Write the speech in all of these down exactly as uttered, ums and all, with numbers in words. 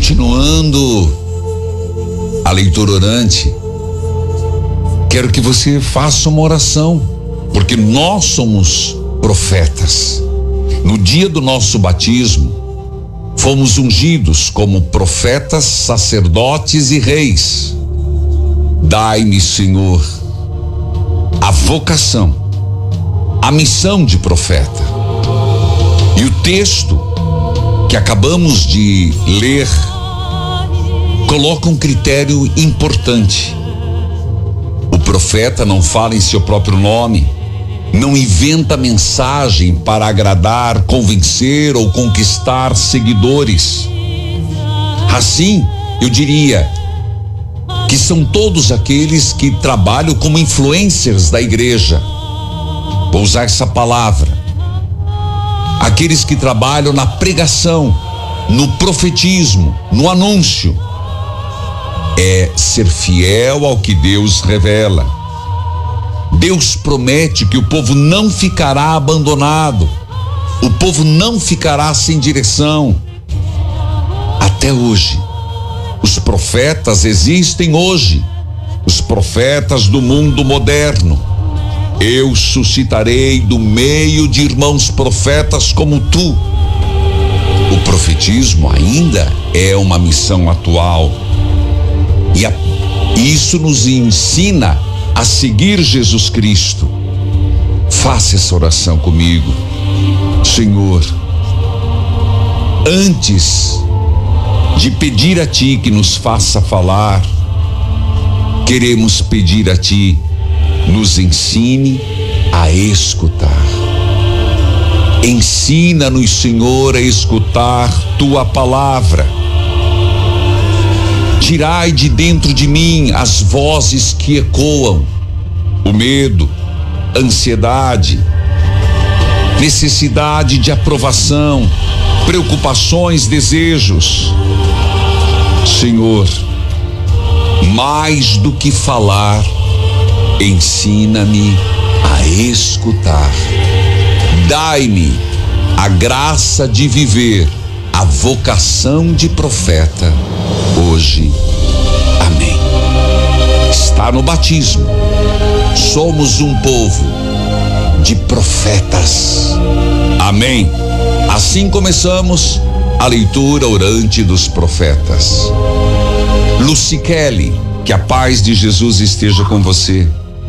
Continuando a leitura orante, quero que você faça uma oração, porque nós somos profetas. No dia do nosso batismo, fomos ungidos como profetas, sacerdotes e reis. Dai-me, Senhor, a vocação, a missão de profeta. E o texto que acabamos de ler coloca um critério importante. O profeta não fala em seu próprio nome, não inventa mensagem para agradar, convencer ou conquistar seguidores. Assim, eu diria que são todos aqueles que trabalham como influencers da igreja. Vou usar essa palavra. Aqueles que trabalham na pregação, no profetismo, no anúncio. É ser fiel ao que Deus revela. Deus promete que o povo não ficará abandonado. O povo não ficará sem direção. Até hoje, os profetas existem hoje. Os profetas do mundo moderno. Eu suscitarei do meio de irmãos profetas como tu. O profetismo ainda é uma missão atual. E a, isso nos ensina a seguir Jesus Cristo. Faça essa oração comigo. Senhor, antes de pedir a ti que nos faça falar, queremos pedir a ti, nos ensine a escutar. Ensina-nos, Senhor, a escutar tua palavra. Tirai de dentro de mim as vozes que ecoam, o medo, ansiedade, necessidade de aprovação, preocupações, desejos. Senhor, mais do que falar, ensina-me a escutar. Dai-me a graça de viver a vocação de profeta hoje. Amém. Está no batismo. Somos um povo de profetas. Amém. Assim começamos a leitura orante dos profetas. Lucikele, que a paz de Jesus esteja com você.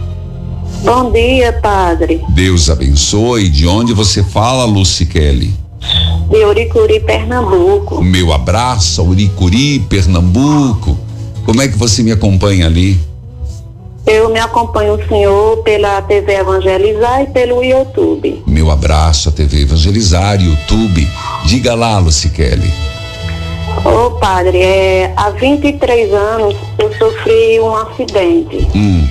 Bom dia, padre. Deus abençoe. De onde você fala, Lucikele? De Uricuri, Pernambuco. Meu abraço, Uricuri, Pernambuco. Como é que você me acompanha ali? Eu me acompanho o senhor pela T V Evangelizar e pelo YouTube. Meu abraço à T V Evangelizar e YouTube. Diga lá, Lucikele. Ô padre, é, há vinte e três anos eu sofri um acidente. Hum.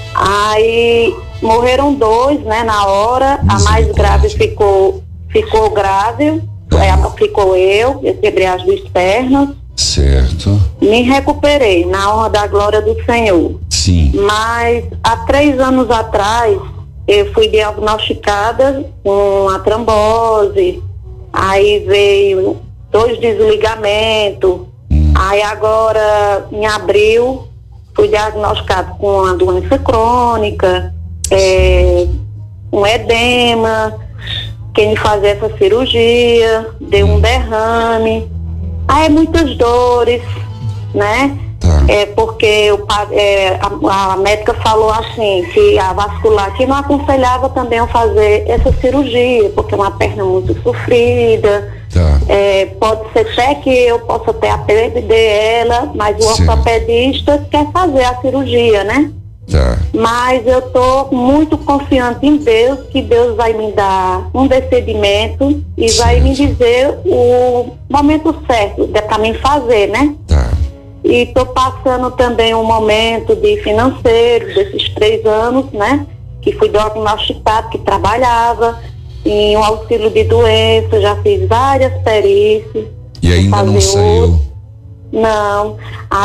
Aí morreram dois, né, na hora. A mais grave ficou, ficou grave. É, ficou eu, eu quebrei as duas pernas. Certo. Me recuperei na honra da glória do Senhor. Sim. Mas há três anos atrás eu fui diagnosticada com uma trombose. Aí veio dois desligamentos. Hum. Aí agora, em abril, fui diagnosticado com uma doença crônica, é, um edema. Quem fazer essa cirurgia, deu um derrame. Aí muitas dores, né? Tá. É porque o, é, a, a médica falou assim, que a vascular que não aconselhava também eu fazer essa cirurgia, porque é uma perna muito sofrida. Tá. É, pode ser até que eu possa até perder ela, mas o Sim. ortopedista quer fazer a cirurgia, né? Tá. Mas eu estou muito confiante em Deus, que Deus vai me dar um discernimento e Certo. vai me dizer o momento certo para mim fazer, né? Tá. E estou passando também um momento de financeiro desses três anos, né? Que fui diagnosticado, que trabalhava em um auxílio de doença, já fiz várias perícias. E ainda não fazer saiu? outro. Não.